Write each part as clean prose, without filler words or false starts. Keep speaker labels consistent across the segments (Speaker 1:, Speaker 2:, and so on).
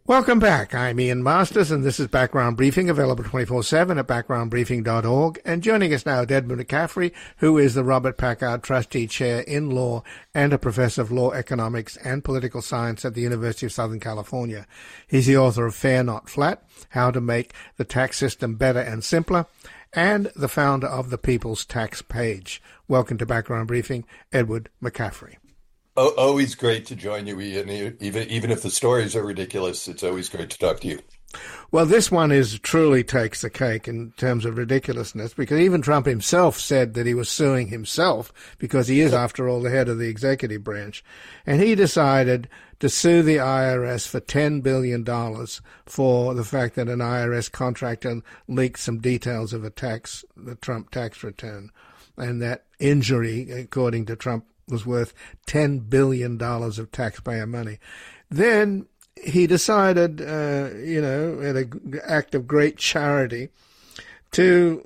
Speaker 1: Welcome back. I'm Ian Masters, and this is Background Briefing, available 24/7 at backgroundbriefing.org. And joining us now, Edward McCaffrey, who is the Robert Packard Trustee Chair in Law and a Professor of Law, Economics, and Political Science at the University of Southern California. He's the author of Fair Not Flat, How to Make the Tax System Better and Simpler, and the founder of the People's Tax Page. Welcome to Background Briefing, Edward McCaffrey.
Speaker 2: Oh, always great to join you, Ian. Even if the stories are ridiculous, it's always great to talk to you.
Speaker 1: Well, this one truly takes the cake in terms of ridiculousness, because even Trump himself said that he was suing himself because he is, after all, the head of the executive branch. And he decided to sue the IRS for $10 billion for the fact that an IRS contractor leaked some details of the Trump tax return. And that injury, according to Trump, was worth $10 billion of taxpayer money. Then he decided, in an act of great charity, to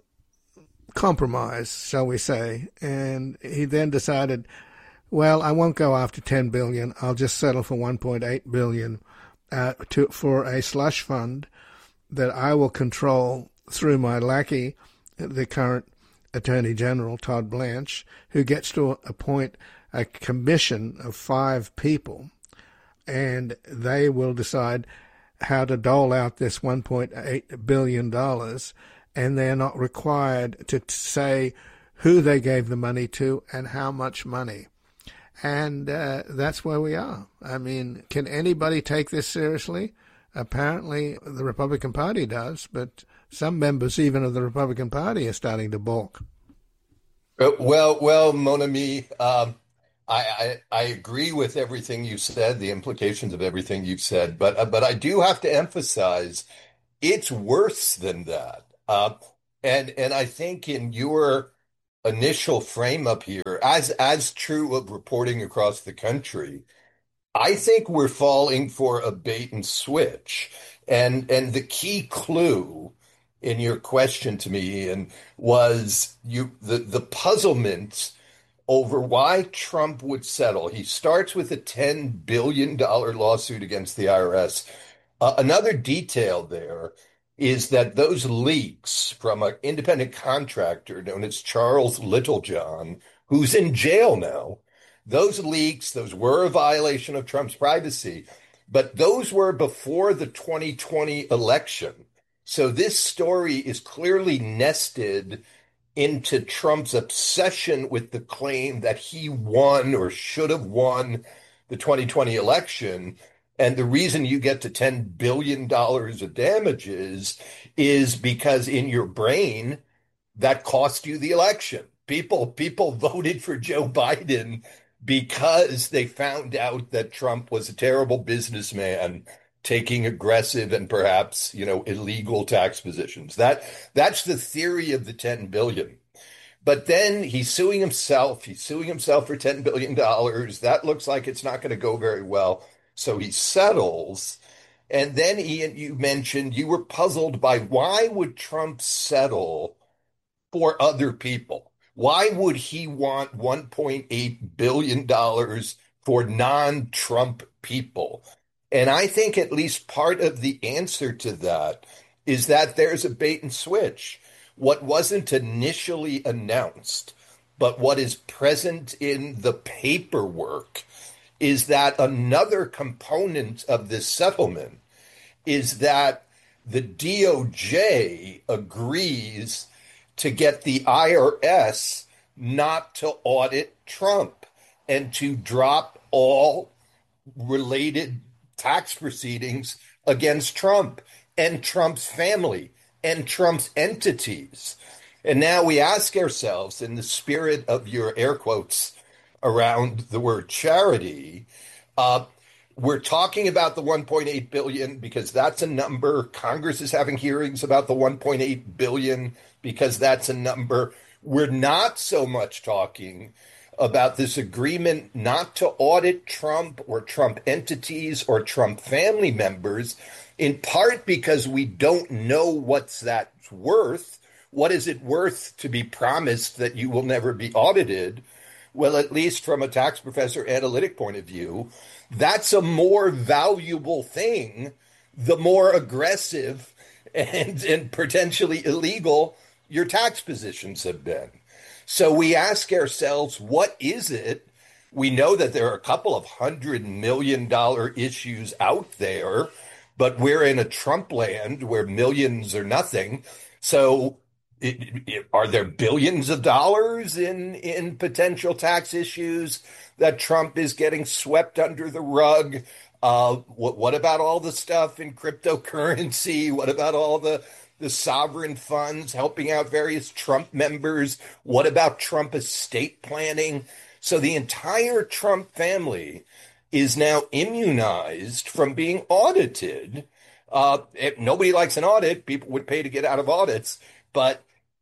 Speaker 1: compromise, shall we say. And he then decided, well, I won't go after $10 billion. I'll just settle for $1.8 billion for a slush fund that I will control through my lackey, the current Attorney General, Todd Blanche, who gets to appoint a commission of 5 people, and they will decide how to dole out this $1.8 billion, and they're not required to say who they gave the money to and how much money. And that's where we are. I mean, can anybody take this seriously? Apparently the Republican Party does, but some members even of the Republican Party are starting to balk.
Speaker 2: Well, mon ami, I agree with everything you said, the implications of everything you've said, but I do have to emphasize it's worse than that. And I think in your initial frame up here, as true of reporting across the country, I think we're falling for a bait and switch. And the key clue in your question to me, Ian, was the puzzlement over why Trump would settle. He starts with a $10 billion lawsuit against the IRS. Another detail there is that those leaks from an independent contractor known as Charles Littlejohn, who's in jail now, those leaks, those were a violation of Trump's privacy, but those were before the 2020 election. So this story is clearly nested into Trump's obsession with the claim that he won or should have won the 2020 election. And the reason you get to $10 billion of damages is because in your brain, that cost you the election. People voted for Joe Biden because they found out that Trump was a terrible businessman taking aggressive and perhaps, illegal tax positions. That's the theory of the $10 billion. But then he's suing himself. He's suing himself for $10 billion. That looks like it's not going to go very well. So he settles. And then, Ian, you mentioned you were puzzled by why would Trump settle for other people? Why would he want $1.8 billion for non-Trump people? And I think at least part of the answer to that is that there's a bait and switch. What wasn't initially announced, but what is present in the paperwork, is that another component of this settlement is that the DOJ agrees to get the IRS not to audit Trump and to drop all related tax proceedings against Trump and Trump's family and Trump's entities. And now we ask ourselves, in the spirit of your air quotes around the word charity, we're talking about the $1.8 billion because that's a number. Congress is having hearings about the $1.8 billion because that's a number. We're not so much talking about this agreement not to audit Trump or Trump entities or Trump family members, in part because we don't know what's that worth. What is it worth to be promised that you will never be audited? Well, at least from a tax professor analytic point of view, that's a more valuable thing the more aggressive and potentially illegal your tax positions have been. So we ask ourselves, what is it? We know that there are a couple of $100 million issues out there, but we're in a Trump land where millions are nothing. So are there billions of dollars in potential tax issues that Trump is getting swept under the rug? What about all the stuff in cryptocurrency? What about all the sovereign funds helping out various Trump members? What about Trump estate planning? So the entire Trump family is now immunized from being audited. Nobody likes an audit. People would pay to get out of audits, but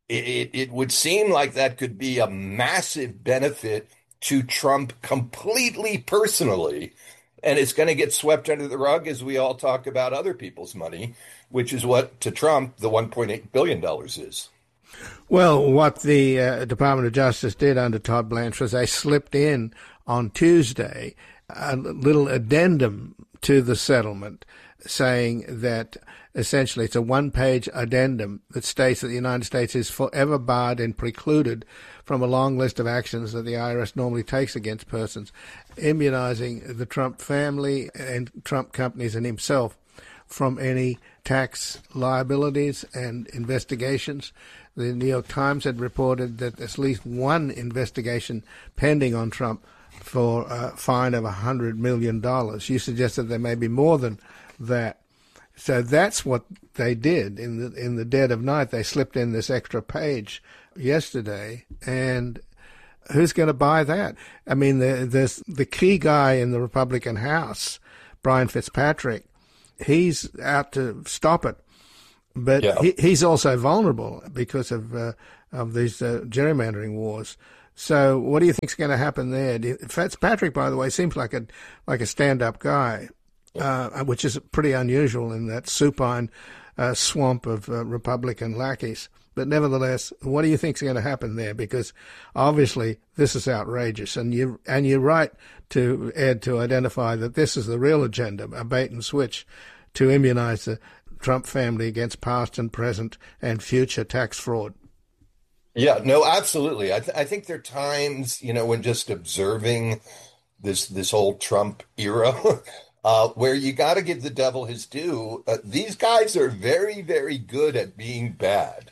Speaker 2: it would seem like that could be a massive benefit to Trump completely personally. And it's going to get swept under the rug as we all talk about other people's money, which is what, to Trump, the $1.8 billion is.
Speaker 1: Well, what the Department of Justice did under Todd Blanche was they slipped in on Tuesday a little addendum to the settlement saying that essentially it's a one-page addendum that states that the United States is forever barred and precluded from a long list of actions that the IRS normally takes against persons, immunizing the Trump family and Trump companies and himself from any tax liabilities and investigations. The New York Times had reported that there's at least one investigation pending on Trump for a fine of $100 million. You suggested there may be more than that. So that's what they did in the dead of night. They slipped in this extra page yesterday, and who's going to buy that? I mean, the key guy in the Republican House, Brian Fitzpatrick, he's out to stop it, but yeah. He's also vulnerable because of these gerrymandering wars. So what do you think's going to happen there? Fitzpatrick, by the way, seems like a stand-up guy. Which is pretty unusual in that supine swamp of Republican lackeys. But nevertheless, what do you think's going to happen there? Because obviously this is outrageous, and you're right to Ed to identify that this is the real agenda, a bait and switch to immunize the Trump family against past and present and future tax fraud.
Speaker 2: Yeah, no, absolutely. I think there are times, when just observing this whole Trump era. Where you got to give the devil his due. These guys are very, very good at being bad.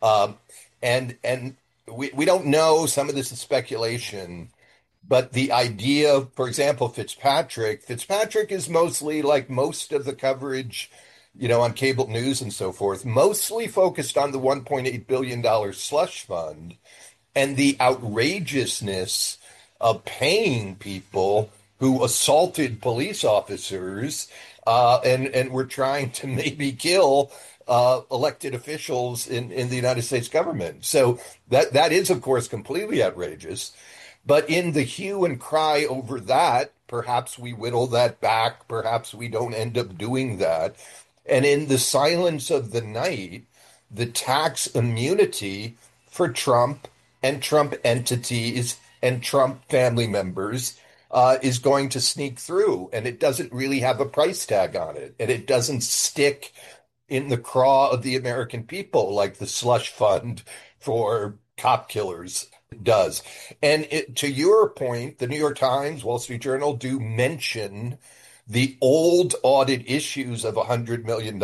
Speaker 2: And we don't know, some of this is speculation, but the idea, for example, Fitzpatrick is mostly, like most of the coverage, on cable news and so forth, mostly focused on the $1.8 billion slush fund and the outrageousness of paying people who assaulted police officers and were trying to maybe kill elected officials in the United States government. So that is, of course, completely outrageous. But in the hue and cry over that, perhaps we whittle that back. Perhaps we don't end up doing that. And in the silence of the night, the tax immunity for Trump and Trump entities and Trump family members is going to sneak through, and it doesn't really have a price tag on it, and it doesn't stick in the craw of the American people like the slush fund for cop killers does. And to your point, the New York Times, Wall Street Journal do mention the old audit issues of $100 million,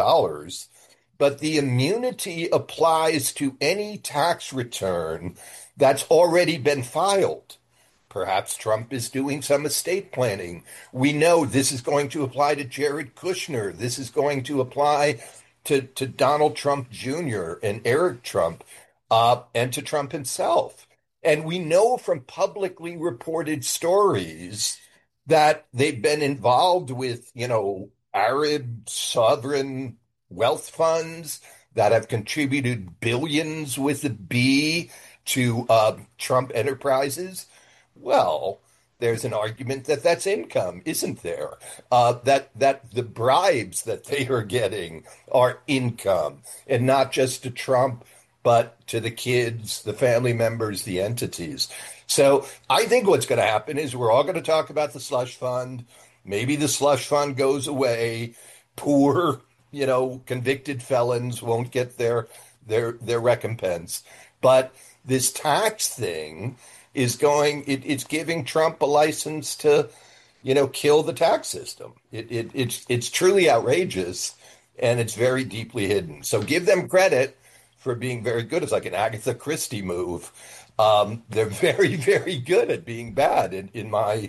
Speaker 2: but the immunity applies to any tax return that's already been filed. Perhaps Trump is doing some estate planning. We know this is going to apply to Jared Kushner. This is going to apply to Donald Trump Jr. and Eric Trump and to Trump himself. And we know from publicly reported stories that they've been involved with, Arab sovereign wealth funds that have contributed billions with a B to Trump enterprises. Well, there's an argument that that's income, isn't there? That the bribes that they are getting are income, and not just to Trump, but to the kids, the family members, the entities. So I think what's going to happen is we're all going to talk about the slush fund. Maybe the slush fund goes away. Poor, convicted felons won't get their recompense. But this tax thing is it's giving Trump a license to, kill the tax system. It's truly outrageous, and it's very deeply hidden. So give them credit for being very good. It's like an Agatha Christie move. They're very, very good at being bad in my,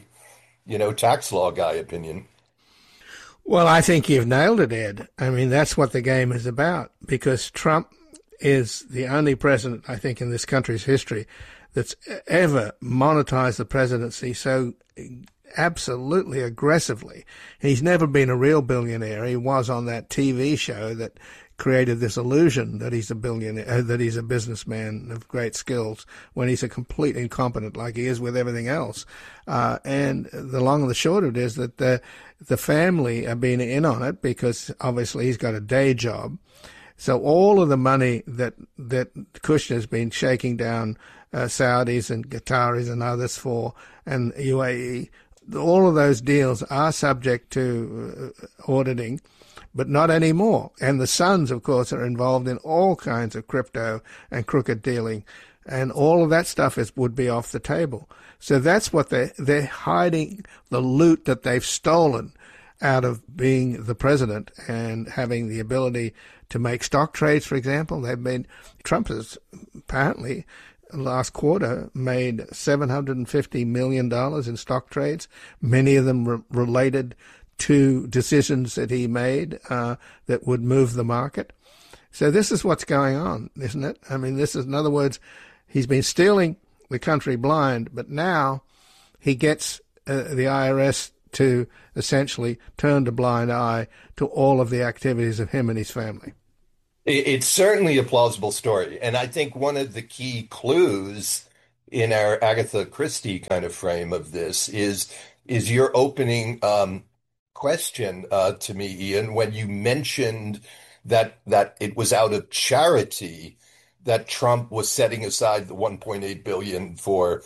Speaker 2: tax law guy opinion.
Speaker 1: Well, I think you've nailed it, Ed. I mean, that's what the game is about, because Trump is the only president, I think, in this country's history that's ever monetized the presidency so absolutely aggressively. He's never been a real billionaire. He was on that TV show that created this illusion that he's a billionaire, that he's a businessman of great skills, when he's a complete incompetent, like he is with everything else. And the long and the short of it is that the family are being in on it, because obviously he's got a day job. So all of the money that Kushner's been shaking down Saudis and Qataris and others for, and UAE, all of those deals are subject to auditing, but not anymore. And the sons, of course, are involved in all kinds of crypto and crooked dealing, and all of that stuff would be off the table. So that's what they're hiding, the loot that they've stolen out of being the president and having the ability to make stock trades, for example. Trump has apparently last quarter made $750 million in stock trades, many of them related to decisions that he made that would move the market. So this is what's going on, isn't it? I mean, this is, in other words, he's been stealing the country blind, but now he gets the IRS to essentially turn a blind eye to all of the activities of him and his family.
Speaker 2: It's certainly a plausible story. And I think one of the key clues in our Agatha Christie kind of frame of this is your opening question to me, Ian, when you mentioned that it was out of charity that Trump was setting aside the $1.8 billion for,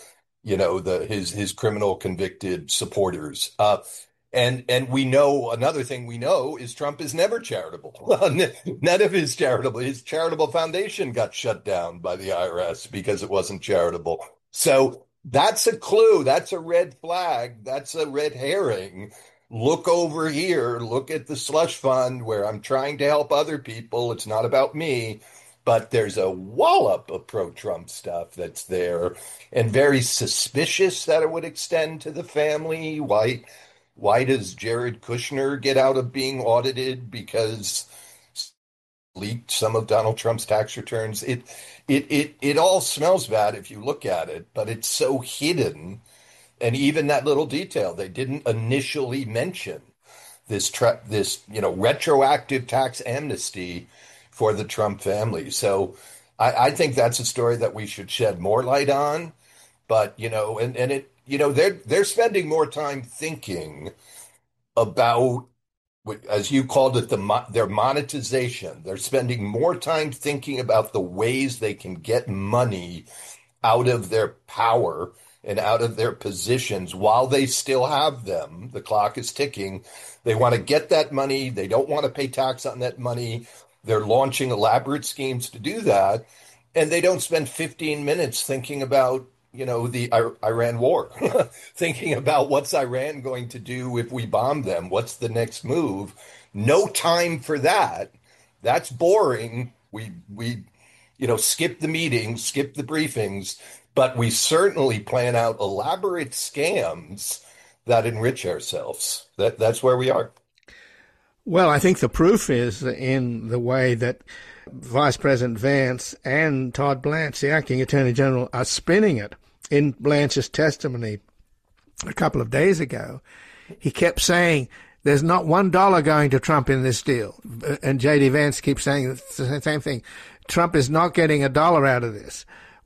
Speaker 2: his criminal convicted supporters. And we know, another thing we know is Trump is never charitable. None of his charitable foundation got shut down by the IRS because it wasn't charitable. So that's a clue. That's a red flag. That's a red herring. Look over here. Look at the slush fund where I'm trying to help other people. It's not about me. But there's a wallop of pro-Trump stuff that's there, and very suspicious that it would extend to the family. Why does Jared Kushner get out of being audited because leaked some of Donald Trump's tax returns? It all smells bad if you look at it, but it's so hidden. And even that little detail, they didn't initially mention this retroactive tax amnesty for the Trump family. So I think that's a story that we should shed more light on. But, they're spending more time thinking about, as you called it, their monetization. They're spending more time thinking about the ways they can get money out of their power and out of their positions while they still have them. The clock is ticking. They want to get that money. They don't want to pay tax on that money. They're launching elaborate schemes to do that. And they don't spend 15 minutes thinking about, the Iran war, thinking about what's Iran going to do if we bomb them? What's the next move? No time for that. That's boring. We skip the meetings, skip the briefings, but we certainly plan out elaborate scams that enrich ourselves. That's where we are.
Speaker 1: Well, I think the proof is in the way that Vice President Vance and Todd Blanche, the acting Attorney General, are spinning it. In Blanche's testimony a couple of days ago, he kept saying there's not $1 going to Trump in this deal. And J.D. Vance keeps saying the same thing. Trump is not getting $1 out of this.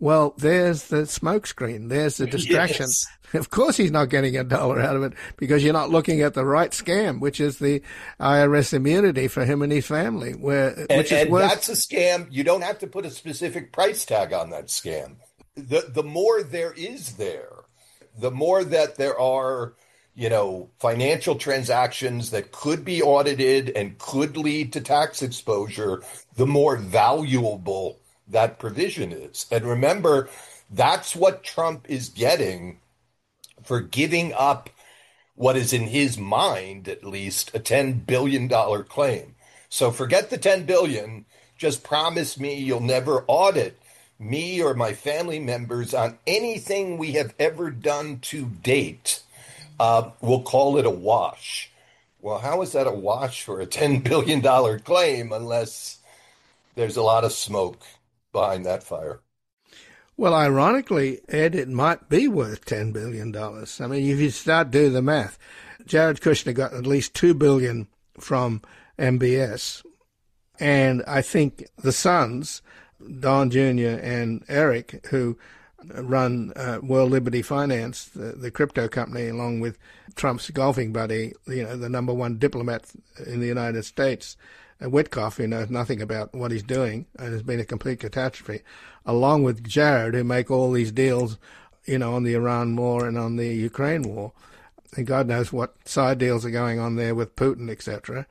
Speaker 1: Well, there's the smokescreen. There's the distraction.
Speaker 2: Yes.
Speaker 1: Of course he's not getting $1 out of it because you're not looking at the right scam, which is the IRS immunity for him and his family.
Speaker 2: And that's a scam. You don't have to put a specific price tag on that scam. The more there is there, the more that there are, financial transactions that could be audited and could lead to tax exposure, the more valuable that provision is. And remember, that's what Trump is getting for giving up what is in his mind, at least, a $10 billion claim. So forget the $10 billion. Just promise me you'll never audit me or my family members on anything we have ever done to date. We'll call it a wash. Well, how is that a wash for a $10 billion claim unless there's a lot of smoke behind that fire?
Speaker 1: Well, ironically, Ed, it might be worth $10 billion. I mean, if you start doing the math, Jared Kushner got at least $2 billion from MBS. And I think the sons, Don Jr. and Eric, who run World Liberty Finance, the crypto company, along with Trump's golfing buddy, the number one diplomat in the United States, Witkoff, who knows nothing about what he's doing and has been a complete catastrophe, along with Jared, who make all these deals, on the Iran war and on the Ukraine war. And God knows what side deals are going on there with Putin, etc.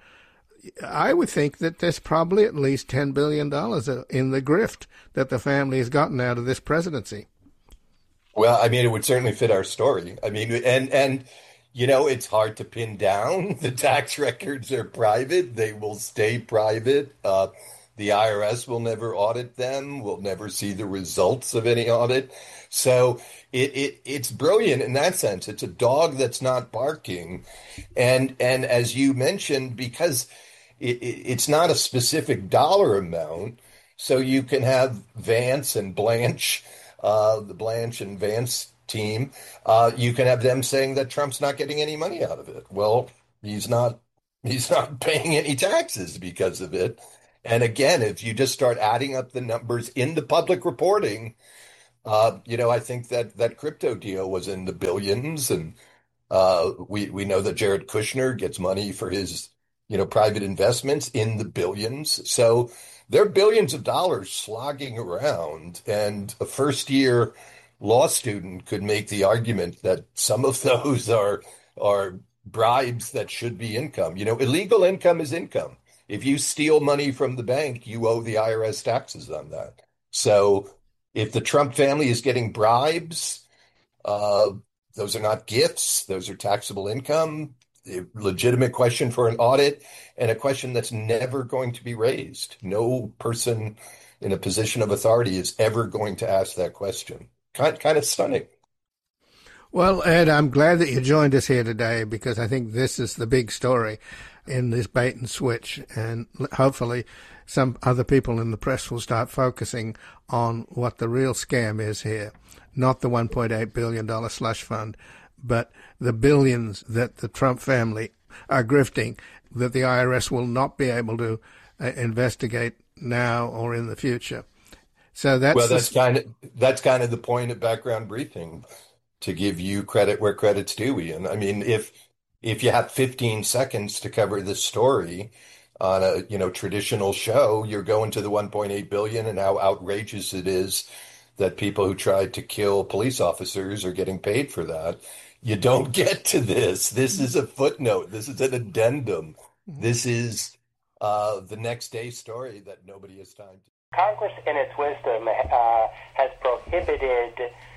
Speaker 1: I would think that there's probably at least $10 billion in the grift that the family has gotten out of this presidency.
Speaker 2: Well, I mean, it would certainly fit our story. I mean, and it's hard to pin down. The tax records are private. They will stay private. The IRS will never audit them. We'll never see the results of any audit. So it's brilliant in that sense. It's a dog that's not barking. And as you mentioned, because it's not a specific dollar amount, so you can have Vance and Blanche, the Blanche and Vance team, you can have them saying that Trump's not getting any money out of it. Well, he's not paying any taxes because of it. And again, if you just start adding up the numbers in the public reporting, I think that crypto deal was in the billions, and we know that Jared Kushner gets money for his private investments in the billions. So there are billions of dollars slogging around, and a first-year law student could make the argument that some of those are bribes that should be income. Illegal income is income. If you steal money from the bank, you owe the IRS taxes on that. So if the Trump family is getting bribes, those are not gifts. Those are taxable income. A legitimate question for an audit, and a question that's never going to be raised. No person in a position of authority is ever going to ask that question. Kind of stunning.
Speaker 1: Well, Ed, I'm glad that you joined us here today, because I think this is the big story in this bait and switch, and hopefully some other people in the press will start focusing on what the real scam is here. Not the $1.8 billion slush fund, but the billions that the Trump family are grifting that the IRS will not be able to investigate now or in the future. So that's kind of the point of background briefing,
Speaker 2: to give you credit where credit's due, Ian. I mean, if you have 15 seconds to cover this story on a traditional show, you're going to the 1.8 billion and how outrageous it is that people who tried to kill police officers are getting paid for that. You don't get to this. This is a footnote. This is an addendum. This is the next day story that nobody has time to.
Speaker 3: Congress, in its wisdom, has prohibited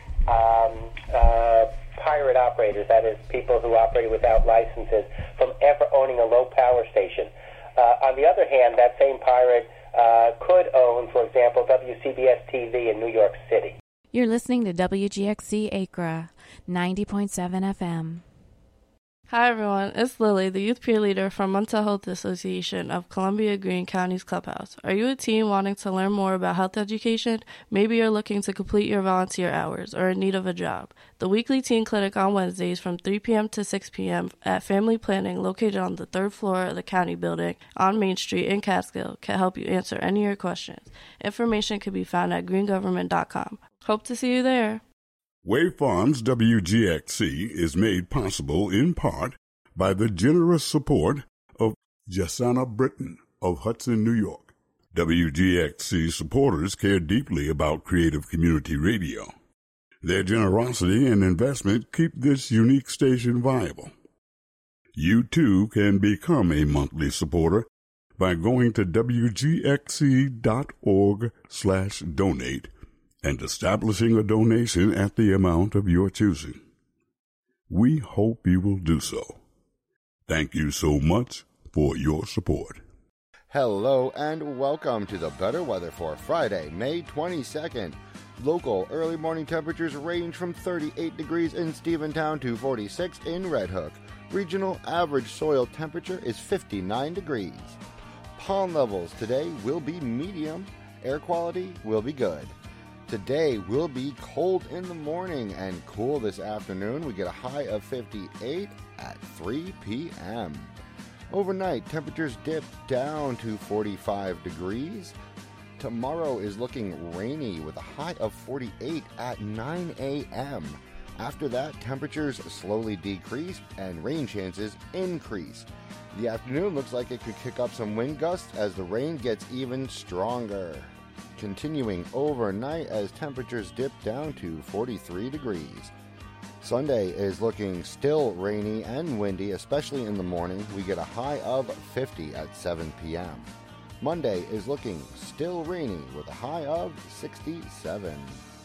Speaker 3: pirate operators, that is, people who operate without licenses, from ever owning a low-power station. On the other hand, that same pirate could own, for example, WCBS-TV in New York City.
Speaker 4: You're listening to WGXC Acra, 90.7 FM.
Speaker 5: Hi everyone, it's Lily, the youth peer leader from Mental Health Association of Columbia Green County's Clubhouse. Are you a teen wanting to learn more about health education? Maybe you're looking to complete your volunteer hours or in need of a job. The weekly teen clinic on Wednesdays from 3 p.m. to 6 p.m. at Family Planning, located on the third floor of the county building on Main Street in Catskill, can help you answer any of your questions. Information can be found at greengovernment.com. Hope to see you there.
Speaker 6: Wave Farms WGXC is made possible in part by the generous support of Jasana Britton of Hudson, New York. WGXC supporters care deeply about creative community radio. Their generosity and investment keep this unique station viable. You too can become a monthly supporter by going to wgxc.org/donate and establishing a donation at the amount of your choosing. We hope you will do so. Thank you so much for your support.
Speaker 7: Hello and welcome to the Better Weather for Friday, May 22nd. Local early morning temperatures range from 38 degrees in Stephentown to 46 in Red Hook. Regional average soil temperature is 59 degrees. Pollen levels today will be medium. Air quality will be good. Today will be cold in the morning and cool this afternoon. We get a high of 58 at 3 p.m. Overnight, temperatures dip down to 45 degrees. Tomorrow is looking rainy with a high of 48 at 9 a.m. After that, temperatures slowly decrease and rain chances increase. The afternoon looks like it could kick up some wind gusts as the rain gets even stronger. Continuing overnight as temperatures dip down to 43 degrees. Sunday is looking still rainy and windy, especially in the morning. We get a high of 50 at 7 p.m. Monday is looking still rainy with a high of 67.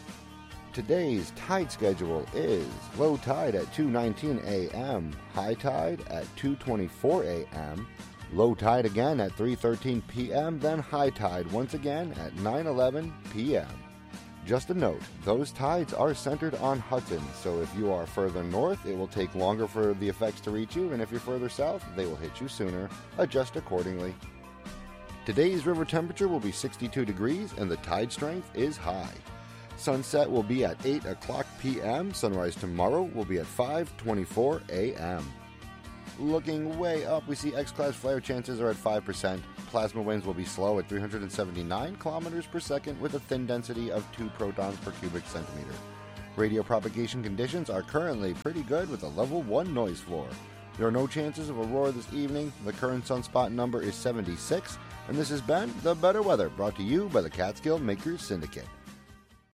Speaker 7: Today's tide schedule is low tide at 2:19 a.m., high tide at 2:24 a.m., low tide again at 3:13 p.m., then high tide once again at 9:11 p.m. Just a note, those tides are centered on Hudson, so if you are further north, it will take longer for the effects to reach you, and if you're further south, they will hit you sooner. Adjust accordingly. Today's river temperature will be 62 degrees, and the tide strength is high. Sunset will be at 8 o'clock p.m. Sunrise tomorrow will be at 5:24 a.m. Looking way up, we see X-class flare chances are at 5%. Plasma winds will be slow at 379 kilometers per second with a thin density of 2 protons per cubic centimeter. Radio propagation conditions are currently pretty good with a level 1 noise floor. There are no chances of aurora this evening. The current sunspot number is 76. And this has been The Better Weather, brought to you by the Catskill Makers Syndicate.